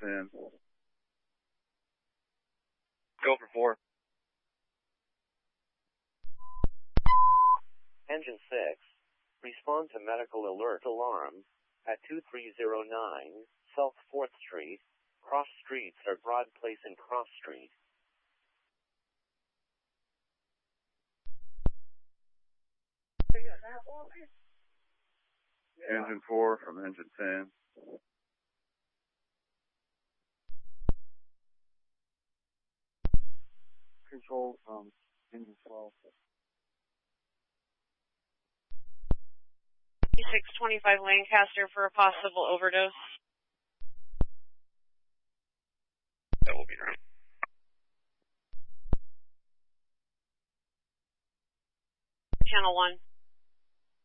10. Go for 4. Engine 6. Respond to medical alert alarm at 2309 South 4th Street. Cross streets are Broad Place and Cross Street. Engine 4 from engine 10. Control from engine 12. 625 Lancaster for a possible overdose. That will be right. Channel 1.